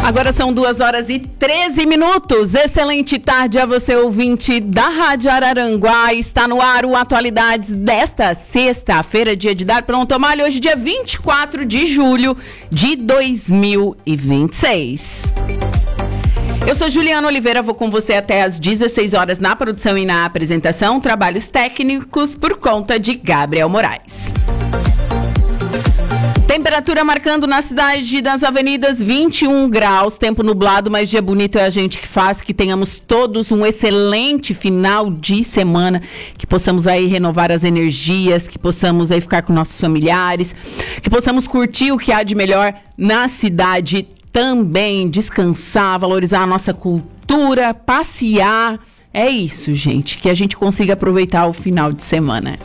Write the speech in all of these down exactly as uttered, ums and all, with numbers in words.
Agora são duas horas e treze minutos. Excelente tarde a você, ouvinte da Rádio Araranguá. Está no ar o Atualidades desta sexta-feira, dia de dar pronto ao malho, hoje dia vinte e quatro de julho de dois mil e vinte e seis. Eu sou Juliana Oliveira, vou com você até às dezesseis horas na produção e na apresentação. Trabalhos técnicos por conta de Gabriel Moraes. Temperatura marcando na cidade das avenidas vinte e um graus, tempo nublado, mas dia bonito é a gente que faz, que tenhamos todos um excelente final de semana, que possamos aí renovar as energias, que possamos aí ficar com nossos familiares, que possamos curtir o que há de melhor na cidade também, descansar, valorizar a nossa cultura, passear. É isso, gente, que a gente consiga aproveitar o final de semana.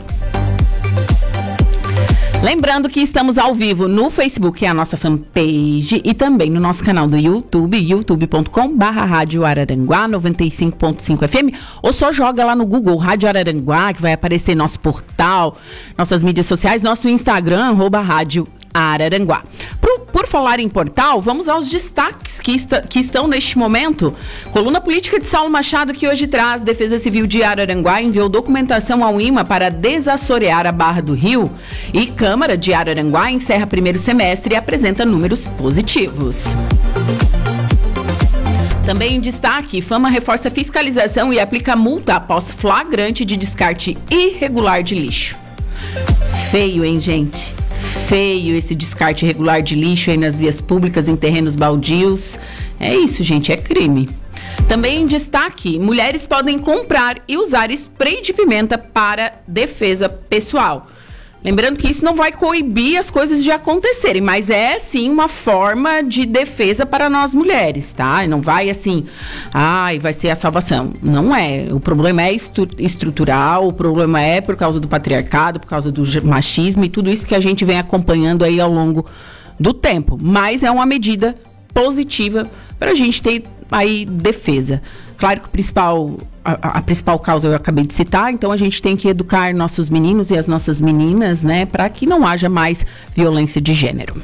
Lembrando que estamos ao vivo no Facebook, que é a nossa fanpage, e também no nosso canal do YouTube, youtube ponto com barra Rádio Araranguá noventa e cinco ponto cinco F M, ou só joga lá no Google Rádio Araranguá, que vai aparecer nosso portal, nossas mídias sociais, nosso Instagram, arroba Rádio Araranguá. Por, por falar em portal, vamos aos destaques que, está, que estão neste momento. Coluna política de Saulo Machado, que hoje traz: Defesa Civil de Araranguá enviou documentação ao I M A para desassorear a Barra do Rio, e Câmara de Araranguá encerra primeiro semestre e apresenta números positivos. Também em destaque, Fama reforça fiscalização e aplica multa após flagrante de descarte irregular de lixo. Feio, hein, gente? Feio esse descarte irregular de lixo aí nas vias públicas, em terrenos baldios. É isso, gente, é crime. Também em destaque, mulheres podem comprar e usar spray de pimenta para defesa pessoal. Lembrando que isso não vai coibir as coisas de acontecerem, mas é, sim, uma forma de defesa para nós mulheres, tá? Não vai assim, ai, vai ser a salvação. Não é. O problema é estu- estrutural, o problema é por causa do patriarcado, por causa do machismo e tudo isso que a gente vem acompanhando aí ao longo do tempo. Mas é uma medida positiva para a gente ter aí defesa. Claro que o principal, a, a principal causa eu acabei de citar, então a gente tem que educar nossos meninos e as nossas meninas, né, para que não haja mais violência de gênero.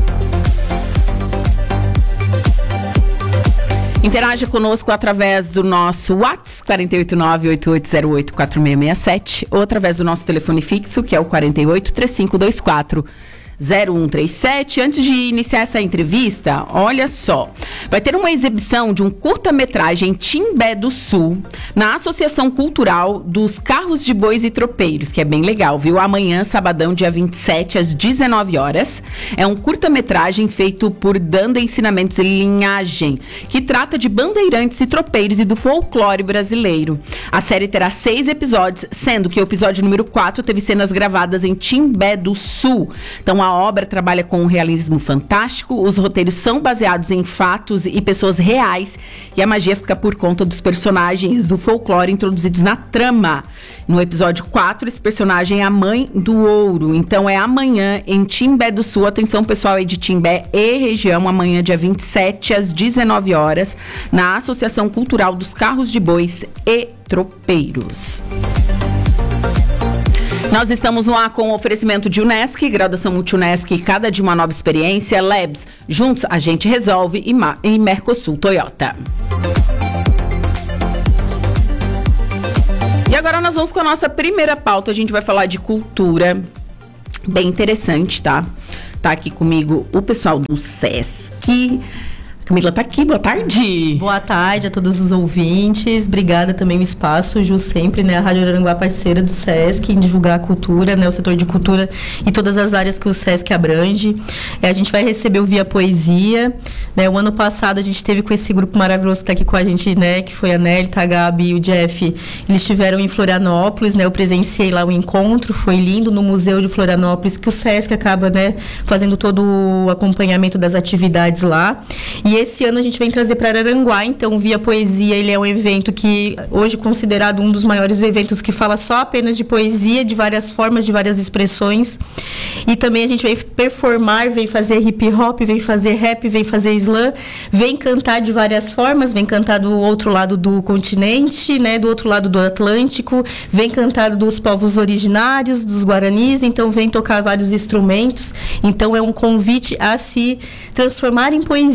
Interaja conosco através do nosso WhatsApp, quatro oito nove, oito oito zero oito, quatro seis seis sete, ou através do nosso telefone fixo, que é o quatro oito, três cinco dois quatro, zero um três sete. Antes de iniciar essa entrevista, olha só, vai ter uma exibição de um curta-metragem Timbé do Sul na Associação Cultural dos Carros de Bois e Tropeiros, que é bem legal, viu? Amanhã, sabadão, dia vinte e sete, às dezenove horas. É um curta-metragem feito por Danda Ensinamentos e Linhagem, que trata de bandeirantes e tropeiros e do folclore brasileiro. A série terá seis episódios, sendo que o episódio número quatro teve cenas gravadas em Timbé do Sul. Então, a A obra trabalha com um realismo fantástico, os roteiros são baseados em fatos e pessoas reais, e a magia fica por conta dos personagens do folclore introduzidos na trama. No episódio quatro, esse personagem é a Mãe do Ouro. Então é amanhã em Timbé do Sul. Atenção, pessoal aí de Timbé e região, amanhã dia vinte e sete, às dezenove horas, na Associação Cultural dos Carros de Bois e Tropeiros. Nós estamos no ar com o oferecimento de Unesc, graduação Multi-Unesc, cada de uma nova experiência. Labs, juntos a gente resolve, e, Ma- e Mercosul Toyota. E agora nós vamos com a nossa primeira pauta. A gente vai falar de cultura, bem interessante, tá? Tá aqui comigo o pessoal do SESC. Camila tá aqui, boa tarde. Boa tarde a todos os ouvintes, obrigada também o espaço, Ju, sempre, né, a Rádio Araranguá parceira do SESC em divulgar a cultura, né, o setor de cultura e todas as áreas que o SESC abrange. É, a gente vai receber o Via Poesia, né, o ano passado a gente teve com esse grupo maravilhoso que tá aqui com a gente, né, que foi a Nelly, a Gabi e o Jeff, eles estiveram em Florianópolis, né, eu presenciei lá o encontro, foi lindo, no Museu de Florianópolis, que o SESC acaba, né, fazendo todo o acompanhamento das atividades lá. E esse ano a gente vem trazer para Araranguá, então, Via Poesia, ele é um evento que hoje é considerado um dos maiores eventos que fala só apenas de poesia, de várias formas, de várias expressões. E também a gente vem performar, vem fazer hip hop, vem fazer rap, vem fazer slam, vem cantar de várias formas, vem cantar do outro lado do continente, né, do outro lado do Atlântico, vem cantar dos povos originários, dos guaranis, então vem tocar vários instrumentos. Então é um convite a se transformar em poesia.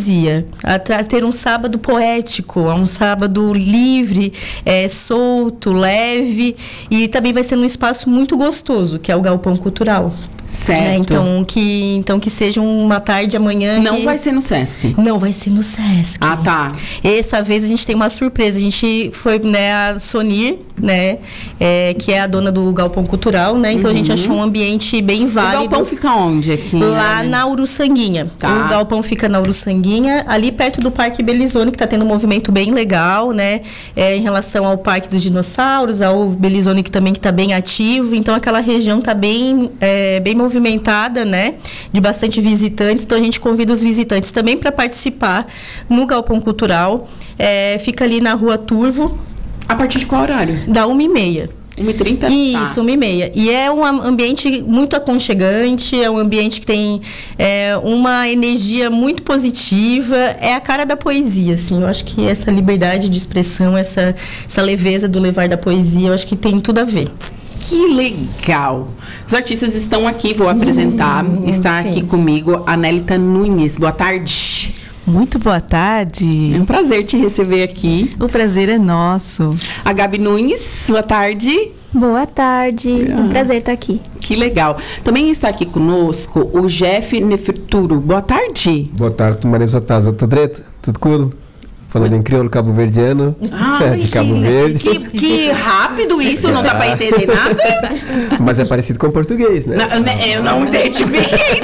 a, tra- ter um sábado poético, um sábado livre, é, solto, leve, e também vai ser num espaço muito gostoso, que é o Galpão Cultural. Certo. Né? Então, que, então, que seja uma tarde amanhã. Não que... vai ser no Sesc? Não, vai ser no Sesc. Ah, tá. Essa vez a gente tem uma surpresa. A gente foi, né, a Sonir, né, é, que é a dona do Galpão Cultural, né? Então, uhum. a gente achou um ambiente bem válido. O Galpão fica onde aqui? Lá né? na Uruçanguinha. Tá. O Galpão fica na Uruçanguinha, ali perto do Parque Belizone, que está tendo um movimento bem legal, né? É, em relação ao Parque dos Dinossauros, ao Belizone, que também está bem ativo. Então, aquela região está bem, é, bem movimentada, né? De bastante visitantes. Então, a gente convida os visitantes também para participar no Galpão Cultural. É, fica ali na Rua Turvo. A partir de qual horário? Da uma e meia. uma e trinta? Isso, tá. uma e meia. E é um ambiente muito aconchegante, é um ambiente que tem é, uma energia muito positiva, é a cara da poesia, assim. Eu acho que essa liberdade de expressão, essa, essa leveza do levar da poesia, eu acho que tem tudo a ver. Que legal! Os artistas estão aqui, vou apresentar. Hum, Está sim. aqui comigo a Nélita Nunes. Boa tarde. Muito boa tarde. É um prazer te receber aqui. O prazer é nosso. A Gabi Nunes, boa tarde. Boa tarde, ah, um prazer estar aqui. Que legal. Também está aqui conosco o Jeff Neferturo. Boa tarde. Boa tarde, Maria Otávio. Tudo direito? Tudo cool? Falando em crioulo cabo-verdiano, Ai, de que, Cabo Verde. Que, que rápido isso, não dá para entender nada. Mas é parecido com português, né? Não, eu não identifiquei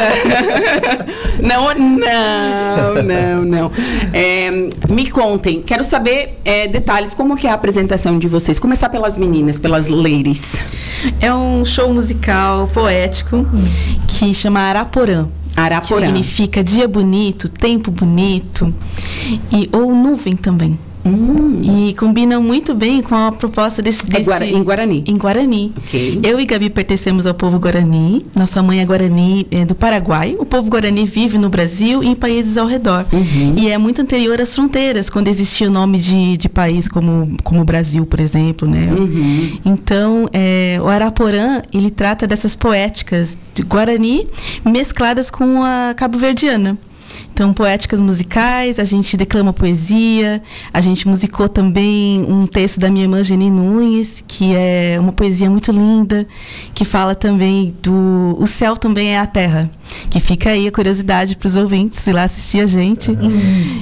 nada. Não, não, não, não. É, me contem, quero saber é, detalhes, como que é a apresentação de vocês? Começar pelas meninas, pelas ladies. É um show musical poético que chama Araporã. Araporã. Que significa dia bonito, tempo bonito, e, ou nuvem também. Hum. E combinam muito bem com a proposta desse... É desse Guara, em Guarani? Em Guarani. Okay. Eu e Gabi pertencemos ao povo Guarani. Nossa mãe é Guarani é do Paraguai. O povo Guarani vive no Brasil e em países ao redor. Uhum. E é muito anterior às fronteiras, quando existia o nome de, de país como, como o Brasil, por exemplo, né? Uhum. Então, é, o Araporã, ele trata dessas poéticas de Guarani mescladas com a cabo-verdiana. Então, poéticas musicais, a gente declama poesia, a gente musicou também um texto da minha irmã Geni Nunes, que é uma poesia muito linda, que fala também do... O céu também é a terra, que fica aí a curiosidade para os ouvintes ir lá assistir a gente. Uhum.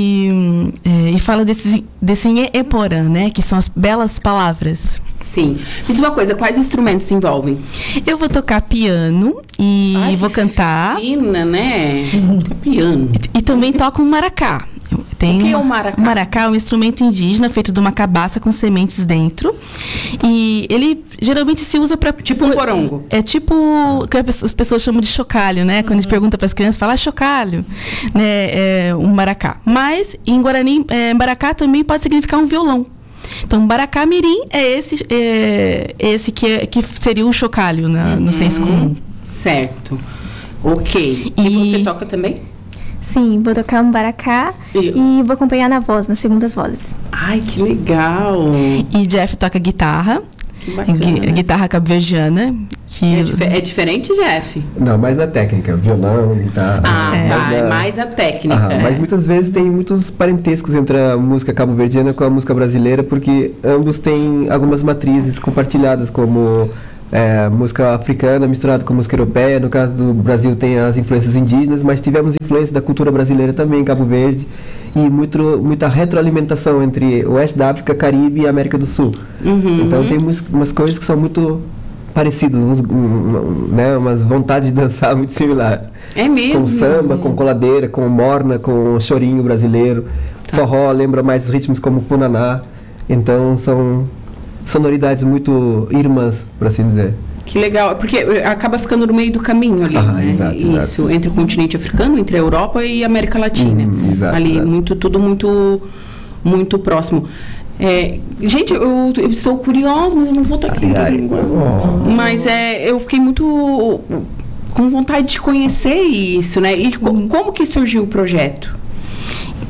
E, é, e fala desse, desse Eporã, né, que são as belas palavras. Sim. Me diz uma coisa, quais instrumentos se envolvem? Eu vou tocar piano e Ai, vou cantar. Fina, né? Uhum. Piano. E, e também toco um maracá. Tem o que uma, é o maracá? O maracá é um instrumento indígena feito de uma cabaça com sementes dentro. E ele geralmente se usa para... Tipo um corongo. É tipo o que as pessoas chamam de chocalho, né? Uhum. Quando a gente pergunta para as crianças, fala ah, chocalho. Né? É um maracá. Mas em Guarani, é, maracá também pode significar um violão. Então, baracá mirim é esse, é, esse que, é, que seria o chocalho na, no uhum. senso comum. Certo. Ok. E, e você toca também? Sim, vou tocar um baracá e... e vou acompanhar na voz, nas segundas vozes. Ai, que legal! E Jeff toca guitarra. Que bacana. Gu- guitarra cabo-verdiana. Que... É, dif- é diferente, Jeff? Não, mais na técnica. Violão, guitarra. Ah, é. mais, tá, na... é mais a técnica. Ah, mas muitas vezes tem muitos parentescos entre a música cabo-verdiana com a música brasileira, porque ambos têm algumas matrizes compartilhadas, como... É, música africana misturada com música europeia. No caso do Brasil tem as influências indígenas, mas tivemos influência da cultura brasileira também em Cabo Verde e muito, muita retroalimentação entre o Oeste da África, Caribe e América do Sul. Uhum. Então tem umas, umas coisas que são muito parecidas, uns, um, né, umas vontades de dançar muito similar. É mesmo? Com samba, com coladeira, com morna, com chorinho brasileiro. Tá. Forró lembra mais ritmos como funaná. Então são... sonoridades muito irmãs, por assim dizer. Que legal, porque acaba ficando no meio do caminho ali, ah, né? Exato, Isso, exato. Entre o continente africano, entre a Europa e a América Latina. Hum, exato, ali, exato. muito, tudo muito, muito próximo. É, gente, eu, eu estou curiosa, mas eu não vou estar aqui. Ai, ai, oh. Mas é, eu fiquei muito com vontade de conhecer isso, né? E co- como que surgiu o projeto?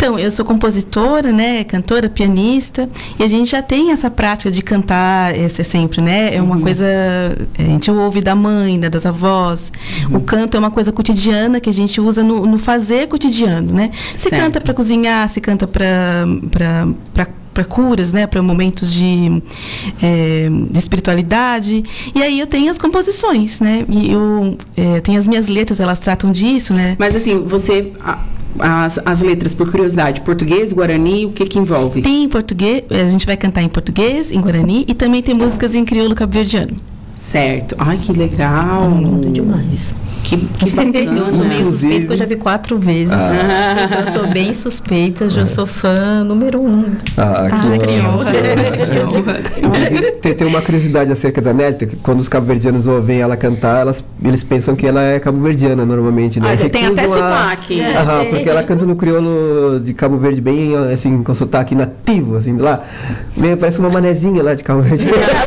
Então, eu sou compositora, né, cantora, pianista, e a gente já tem essa prática de cantar esse, sempre, né? É uma uhum. coisa, a gente ouve da mãe, né, das avós. Uhum. O canto é uma coisa cotidiana que a gente usa no, no fazer cotidiano, né? Se certo. Canta para cozinhar, se canta para para curas, né, para momentos de, é, de espiritualidade. E aí eu tenho as composições, né? E eu é, tenho as minhas letras, elas tratam disso, né? Mas assim, você as, as letras, por curiosidade, português, guarani, o que que envolve? Tem em português, a gente vai cantar em português, em guarani, e também tem músicas em crioulo cabo-verdiano. Certo. Ai, que legal. Muito demais. Que, que bacana. Eu sou meio suspeita que eu já vi quatro vezes. Ah. Então eu sou bem suspeita, eu sou fã número um. Ah, que honra. Tem, tem uma curiosidade acerca da Nélita, que quando os cabo-verdianos ouvem ela cantar, elas, eles pensam que ela é cabo-verdiana normalmente, né? Ah, tem até sotaque. É. Aham, porque ela canta no crioulo de Cabo Verde bem, assim, com sotaque nativo, assim, lá. Meio, parece uma manezinha lá de Cabo Verde.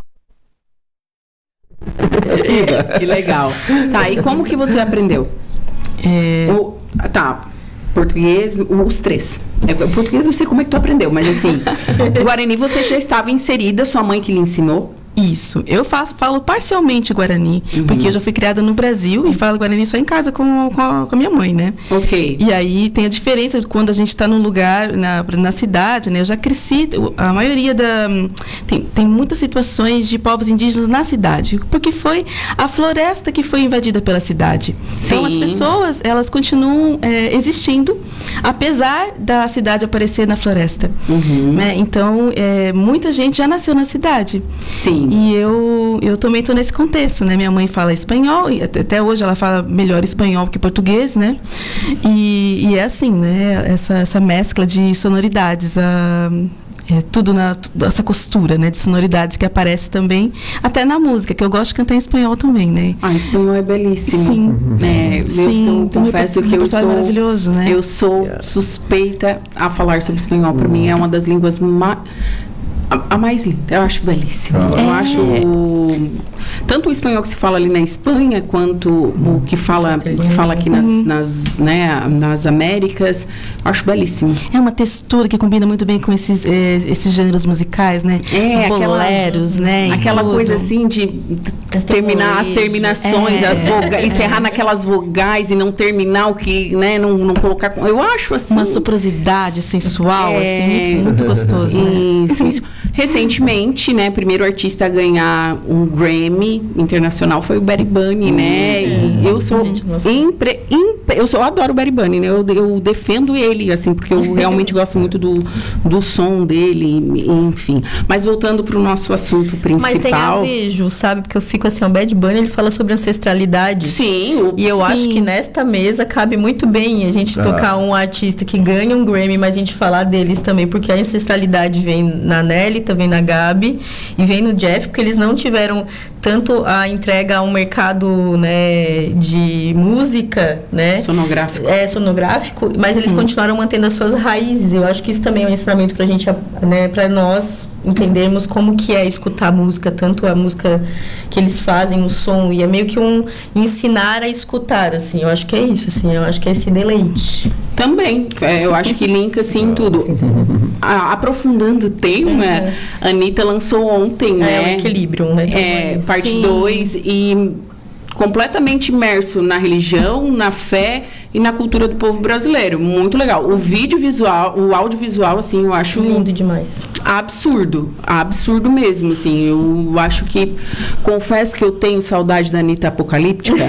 Que legal. Tá, e como que você aprendeu? É... O, tá, português, os três. É, português eu sei como é que tu aprendeu, mas assim, Guarani você já estava inserida, sua mãe que lhe ensinou? Isso, eu faço, falo parcialmente Guarani, uhum. porque eu já fui criada no Brasil e falo Guarani só em casa com, com, a, com a minha mãe, né? Ok. E aí tem a diferença de quando a gente está num lugar, na, na cidade, né? Eu já cresci, a maioria da... Tem, tem muitas situações de povos indígenas na cidade, porque foi a floresta que foi invadida pela cidade. Sim. Então as pessoas, elas continuam é, existindo, apesar da cidade aparecer na floresta. Uhum. Né? Então, é, muita gente já nasceu na cidade. Sim. E eu, eu também estou nesse contexto, né? Minha mãe fala espanhol, e até hoje ela fala melhor espanhol que português, né? E, e é assim, né? Essa, essa mescla de sonoridades, a, é, tudo na, essa costura, né? De sonoridades que aparece também, até na música, que eu gosto de cantar em espanhol também, né? Ah, espanhol é belíssimo. Sim. É, eu Sim, sou, confesso que eu estou... maravilhoso, né? Eu sou suspeita a falar sobre espanhol. Para mim é uma das línguas mais... A, a mais linda, eu acho belíssimo. É. Eu acho o, tanto o espanhol que se fala ali na Espanha, quanto o que fala, o que fala aqui nas, nas, né, nas Américas, eu acho belíssimo. É uma textura que combina muito bem com esses, eh, esses gêneros musicais, né? É, boleros, aquela, né? Aquela coisa assim de terminar as terminações, é. as vogais, encerrar naquelas vogais e não terminar o que, né? Não, não colocar. Eu acho assim. Uma soprosidade sensual, é. assim, muito, muito gostoso. Isso, né? Isso. Recentemente, né, primeiro artista a ganhar um Grammy internacional foi o Bad Bunny, né? É. E eu sou impre, impre, eu sou eu adoro o Bad Bunny, né? Eu, eu defendo ele, assim, porque eu realmente gosto muito do, do som dele, enfim. Mas voltando para o nosso assunto principal. Mas tem a ver, Ju, sabe? Porque eu fico assim, o Bad Bunny, ele fala sobre ancestralidade. Sim. O, e eu sim. acho que nesta mesa cabe muito bem a gente ah. tocar um artista que ganha um Grammy, mas a gente falar deles também, porque a ancestralidade vem na Nelly, também na Gabi e vem no Jeff, porque eles não tiveram tanto a entrega a um mercado, né, de música, né? Sonográfico. É, sonográfico, mas eles hum. continuaram mantendo as suas raízes. Eu acho que isso também é um ensinamento pra gente, né, pra nós entendermos como que é escutar música, tanto a música que eles fazem, o som, e é meio que um ensinar a escutar, assim. Eu acho que é isso, assim, eu acho que é esse deleite. Também, é, eu acho que linka, assim, tudo. A, aprofundando o tema, é. a Anitta lançou ontem, né? É, o Equilibrium, né? É, parte dois, e completamente imerso na religião, na fé e na cultura do povo brasileiro. Muito legal. O vídeo visual, o audiovisual, assim, eu acho... lindo demais. Absurdo. Absurdo mesmo, assim. Eu acho que... Confesso que eu tenho saudade da Anitta apocalíptica.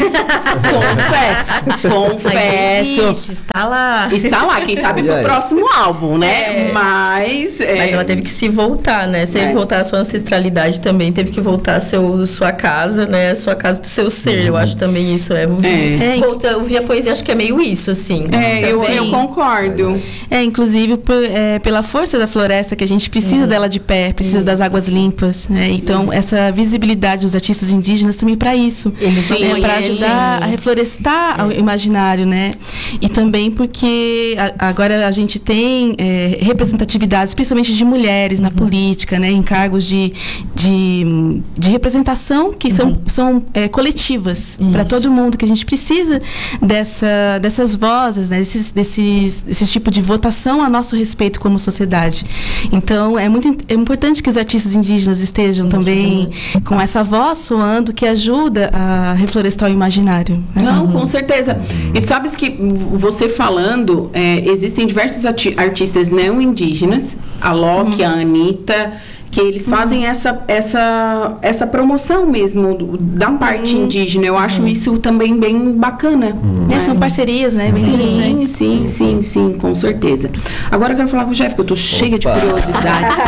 confesso. Confesso. Existe, está lá. Está lá. Quem sabe pro próximo álbum, né? É. Mas... É... Mas ela teve que se voltar, né? Se Mas... voltar a sua ancestralidade também, teve que voltar a seu, sua casa, né? A sua casa do seu ser. Eu acho também isso, é. é. Volta, eu vi a poesia, acho que é meio isso, assim. É, eu, eu concordo. É, inclusive por, é, pela força da floresta, que a gente precisa uhum. dela de pé, precisa isso. das águas limpas, né? Então, uhum. essa visibilidade dos artistas indígenas também para isso. Eles né? Para ajudar sim. a reflorestar é. o imaginário, né? E também porque a, agora a gente tem é, representatividades, principalmente de mulheres na uhum. política, né? Em cargos de, de, de representação que são, uhum. são é, coletivas. narrativas para todo mundo, que a gente precisa dessa, dessas vozes, né? Desses, desses, esse tipo de votação a nosso respeito como sociedade. Então, é muito é importante que os artistas indígenas estejam também com essa voz soando, que ajuda a reflorestar o imaginário. Né? Não, com certeza. E tu sabes que você falando, é, existem diversos arti- artistas não indígenas, a Loki, uhum. a Anitta, que eles fazem uhum. essa, essa, essa promoção mesmo do, da parte uhum. indígena. Eu acho uhum. isso também bem bacana. Uhum. Né? São parcerias, né? Bem sim, sim, sim, sim, com certeza. Agora eu quero falar com o Jeff, que eu tô cheia de curiosidades.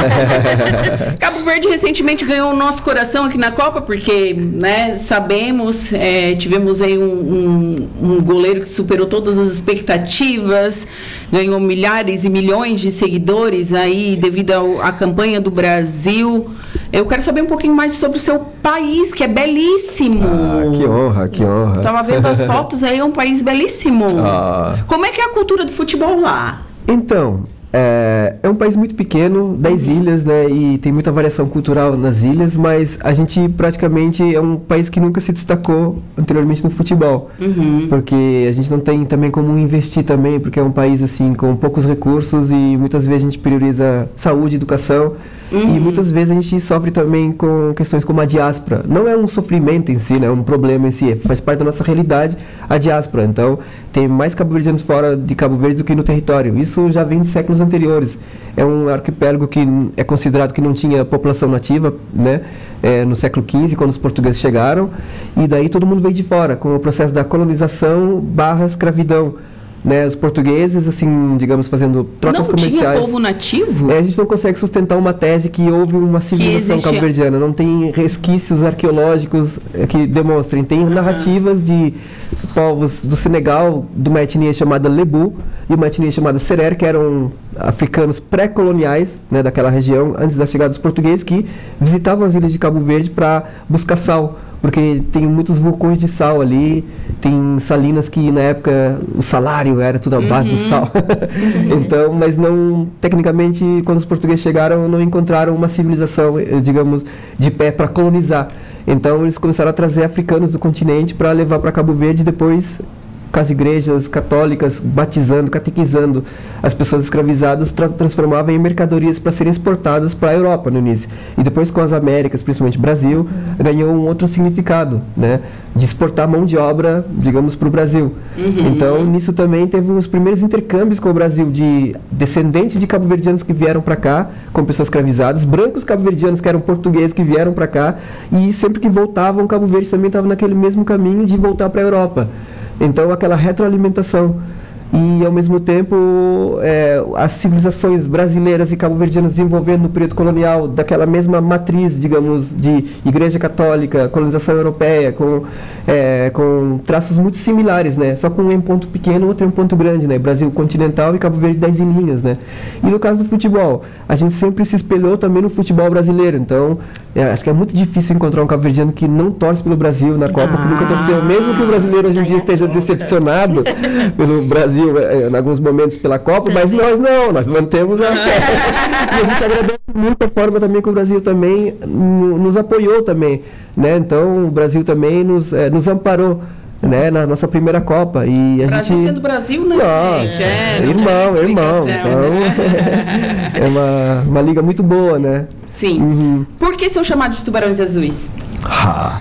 Cabo Verde recentemente ganhou o nosso coração aqui na Copa, porque, né, sabemos, é, tivemos aí um, um, um goleiro que superou todas as expectativas, ganhou milhares e milhões de seguidores aí devido ao, à campanha do Brasil. Eu quero saber um pouquinho mais sobre o seu país, que é belíssimo. Ah, que honra, que honra. Tava vendo as fotos aí, é um país belíssimo. Ah. Como é que é a cultura do futebol lá? Então, é, é um país muito pequeno, dez uhum. ilhas, né? E tem muita variação cultural nas ilhas, mas a gente praticamente é um país que nunca se destacou anteriormente no futebol. Uhum. Porque a gente não tem também como investir também, porque é um país assim com poucos recursos e muitas vezes a gente prioriza saúde, educação. Uhum. E muitas vezes a gente sofre também com questões como a diáspora. Não é um sofrimento em si, né? É um problema em si, faz parte da nossa realidade a diáspora. Então, tem mais cabo-verdianos fora de Cabo Verde do que no território. Isso já vem de séculos anteriores. É um arquipélago que é considerado que não tinha população nativa, né? É, no século quinze, quando os portugueses chegaram. E daí todo mundo veio de fora, com o processo da colonização barra escravidão. Né, os portugueses, assim, digamos, fazendo trocas não comerciais. Não tinha povo nativo? É, a gente não consegue sustentar uma tese que houve uma civilização cabo-verdiana. Não tem resquícios arqueológicos é, que demonstrem. Tem uhum. narrativas de povos do Senegal, de uma etnia chamada Lebu e uma etnia chamada Serer, que eram africanos pré-coloniais, né, daquela região, antes da chegada dos portugueses, que visitavam as ilhas de Cabo Verde para buscar sal. Porque tem muitos vulcões de sal ali, tem salinas que na época o salário era tudo à base uhum. do sal. Então, mas não, tecnicamente, quando os portugueses chegaram, não encontraram uma civilização, digamos, de pé para colonizar. Então, eles começaram a trazer africanos do continente para levar para Cabo Verde e depois com as igrejas católicas batizando, catequizando as pessoas escravizadas, tra- transformavam em mercadorias para serem exportadas para a Europa no início. E depois com as Américas, principalmente Brasil, uhum. ganhou um outro significado, né? De exportar mão de obra, digamos, para o Brasil. Uhum. Então, nisso também teve os primeiros intercâmbios com o Brasil de descendentes de cabo-verdianos que vieram para cá, com pessoas escravizadas, brancos cabo-verdianos que eram portugueses que vieram para cá, e sempre que voltavam, Cabo Verde também estava naquele mesmo caminho de voltar para a Europa. Então, aquela retroalimentação. E, ao mesmo tempo, é, as civilizações brasileiras e cabo-verdianas desenvolvendo no período colonial daquela mesma matriz, digamos, de igreja católica, colonização europeia, com, é, com traços muito similares, né? Só com um em ponto pequeno, outro em ponto grande, né? Brasil continental e Cabo Verde dez ilhinhas, né? E no caso do futebol, a gente sempre se espelhou também no futebol brasileiro. Então, é, acho que é muito difícil encontrar um cabo-verdiano que não torce pelo Brasil na Copa, ah, que nunca torceu. Mesmo que o brasileiro hoje em dia esteja decepcionado pelo Brasil, em alguns momentos pela Copa, mas nós não, nós mantemos a fé. E a gente agradece muito a forma também que o Brasil também no, nos apoiou também, né? Então o Brasil também nos, é, nos amparou, né, na nossa primeira Copa. E a Brasil gente... sendo Brasil, né? Nossa, é, irmão, irmão. Então, é uma, uma liga muito boa, né? Sim. Uhum. Por que são chamados de tubarões azuis? Ah.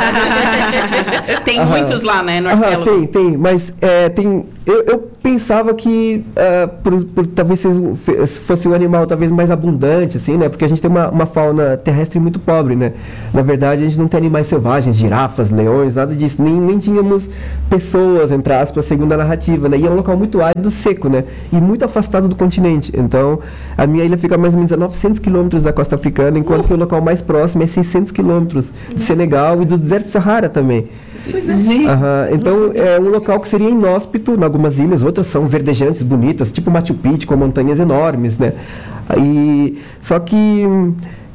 Tem ah. muitos lá, né, no ah, tem, tem, mas é, tem, eu, eu pensava que uh, por, por talvez fosse um animal talvez mais abundante, assim, né, porque a gente tem uma, uma fauna terrestre muito pobre, né, na verdade a gente não tem animais selvagens, girafas, leões, nada disso, nem, nem tínhamos pessoas, entre aspas, segundo a narrativa, né, e é um local muito árido, seco, né, e muito afastado do continente. Então a minha ilha fica mais ou menos a novecentos quilômetros da costa africana, enquanto uh. que o local mais próximo é seiscentos quilômetros de Senegal e do deserto do Saara também. Pois é. Uhum. Então é um local que seria inóspito em algumas ilhas, outras são verdejantes, bonitas, tipo Machu Picchu, com montanhas enormes, né? E, só que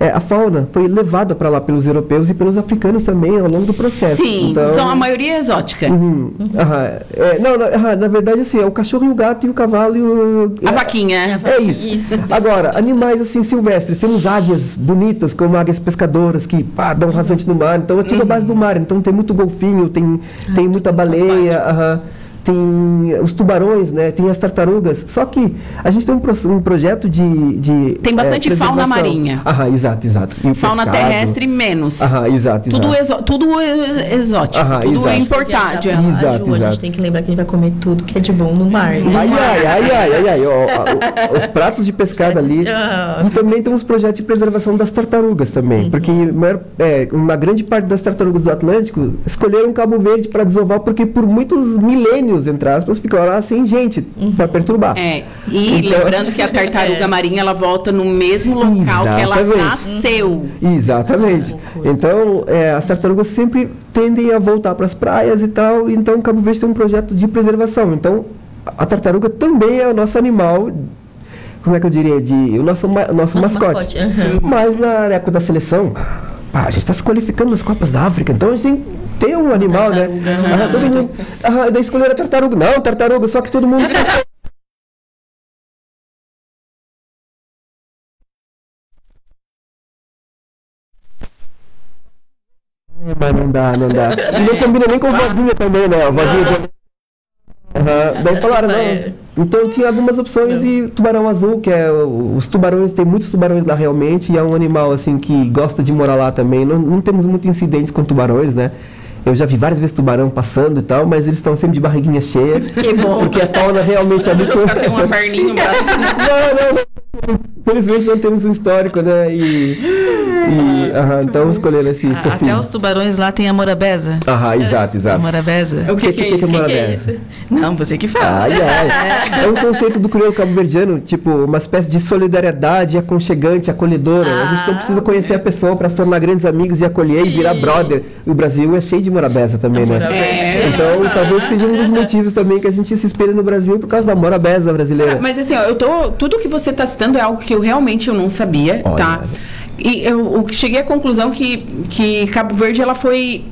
é, a fauna foi levada para lá pelos europeus e pelos africanos também ao longo do processo. Sim, então, são a maioria exótica. Uhum, aham, é, não, não, aham, na verdade, assim, é o cachorro e o gato e o cavalo e o... A é, vaquinha. É isso. Isso. Agora, animais assim silvestres, temos águias bonitas, como águias pescadoras, que pá, dão rasante no mar. Então é tudo a base do mar. Então tem muito golfinho, tem, tem muita baleia, aham, tem os tubarões, né? Tem as tartarugas. Só que a gente tem um, pro, um projeto de, de Tem bastante é, fauna marinha. Aham, exato, exato. E o Fauna pescado. terrestre menos. Aham, exato, exato. Tudo, exo, tudo é exótico, Aham, tudo exato. é importado. Viajar pra lá, Exato, Ju, a exato. gente tem que lembrar que a gente vai comer tudo que é de bom no mar. Ai, ai, ai, ai, ai, ai. Ó, ó, os pratos de pescado ali. Ah. E também tem uns projetos de preservação das tartarugas também. Porque maior, é, uma grande parte das tartarugas do Atlântico escolheram Cabo Verde para desovar, porque por muitos milênios, entre aspas, ficaram lá sem gente para perturbar. É, e Então- lembrando que a tartaruga marinha ela volta no mesmo local que ela Exatamente. nasceu. Exatamente. Então, é, as tartarugas sempre tendem a voltar para as praias e tal. Então, Cabo Verde tem um projeto de preservação. Então, a tartaruga também é o nosso animal. Como é que eu diria? De, o nosso, ma- nosso, Nosso mascote. mascote, aham. Mas na época da seleção, ah, a gente está se qualificando nas Copas da África, então a gente tem, tem um animal, né? Ah, todo mundo, ah, daí escolheram a tartaruga. Não, tartaruga, só que todo mundo. Mas não dá, não dá. E não combina nem com vozinha também, né? A vozinha de... Aham, daí falaram, não. Então tinha algumas opções e tubarão azul, que é o- os tubarões, tem muitos tubarões lá realmente, e é um animal assim que gosta de morar lá também. Não, não temos muitos incidentes com tubarões, né? Eu já vi várias vezes tubarão passando e tal, mas eles estão sempre de barriguinha cheia. Que bom. Porque a fauna realmente é muito... Fazer uma perninha, um braço. Não, não, não. Felizmente não temos um histórico, né? E, e aham, então escolheram esse A- fofinho. Até os tubarões lá tem a morabeza. Aham, exato, A exato. morabeza. O que, que, é isso? morabeza? Não, você que fala. Ai, ai. É um conceito do crioulo cabo-verdiano, tipo, uma espécie de solidariedade aconchegante, acolhedora. a gente não precisa conhecer a pessoa para se tornar grandes amigos e acolher e virar brother. O Brasil é cheio de morabeza também, né? É. Então, talvez seja um dos motivos também que a gente se espelha no Brasil por causa da morabeza brasileira. Mas assim, ó, eu tô, tudo que você está citando é algo que eu realmente eu não sabia, Olha. tá? E eu, eu cheguei à conclusão que, que Cabo Verde ela foi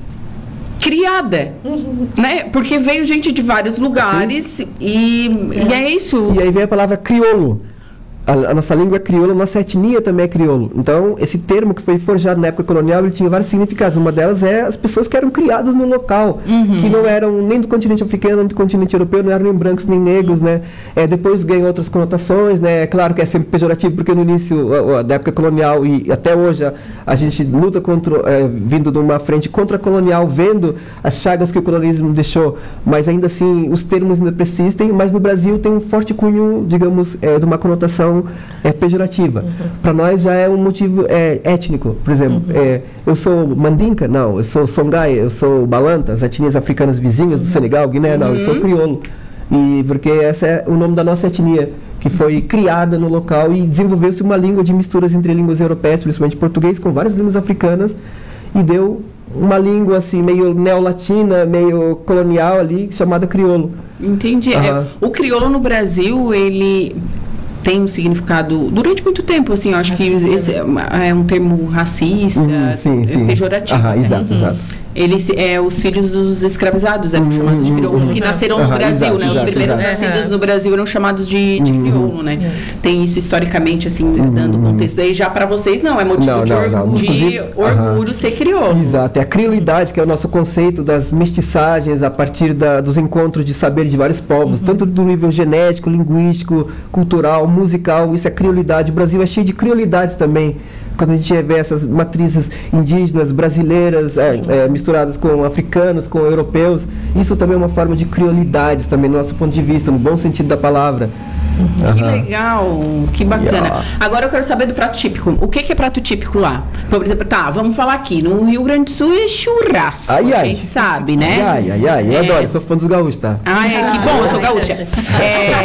criada, né? Porque veio gente de vários lugares e, e é isso. E aí vem a palavra crioulo. A, a nossa língua é crioula, a nossa etnia também é crioulo. Então, esse termo que foi forjado na época colonial, ele tinha vários significados. Uma delas é as pessoas que eram criadas no local, que não eram nem do continente africano, nem do continente europeu, não eram nem brancos nem negros, né? É, depois ganhou outras conotações, né? É claro que é sempre pejorativo, porque no início a- a- da época colonial e até hoje a, a gente luta contra, é, vindo de uma frente contra-colonial, vendo as chagas que o colonialismo deixou, mas ainda assim os termos ainda persistem, mas no Brasil tem um forte cunho, digamos, é, de uma conotação é, pejorativa. Para nós já é um motivo é, étnico. Por exemplo, é, eu sou mandinka? Não. Eu sou songai? Eu sou balanta? As etnias africanas vizinhas do Senegal, Guiné? Não. Eu sou crioulo. E porque esse é o nome da nossa etnia, que foi criada no local e desenvolveu-se uma língua de misturas entre línguas europeias, principalmente português, com várias línguas africanas, e deu uma língua assim meio neolatina, meio colonial ali, chamada crioulo. Entendi. Aham. É, o crioulo no Brasil, ele tem um significado durante muito tempo, assim, eu acho que esse é uma- é um termo racista, Uhum, sim, sim. pejorativo. Aham, né? exato, exato. Eles, é, os filhos dos escravizados eram chamados de crioulos, que nasceram no Aham, Brasil, exato, né? Os exato, primeiros exato. nascidos no Brasil eram chamados de, de crioulo, né? Tem isso historicamente, assim, dando contexto. Daí já para vocês não, é motivo Não, de, não, orgu- não. de Inclusive, orgulho aham. ser crioulo. Exato, é a criolidade, que é o nosso conceito das mestiçagens a partir da- dos encontros de saber de vários povos, tanto do nível genético, linguístico, cultural, musical, isso é criolidade. O Brasil é cheio de criolidades também. Quando a gente vê essas matrizes indígenas, brasileiras, é, é, misturadas com africanos, com europeus, isso também é uma forma de criolidades também, do nosso ponto de vista, no bom sentido da palavra. Que Aham. legal, que bacana. Yeah. Agora eu quero saber do prato típico. O que, que é prato típico lá? Por exemplo, tá, vamos falar aqui. No Rio Grande do Sul é churrasco. Ai, ai. A gente sabe, né? Ai, ai, ai, eu É. adoro, sou fã dos gaúchos, tá? Ah, é, que bom, eu sou gaúcha. É,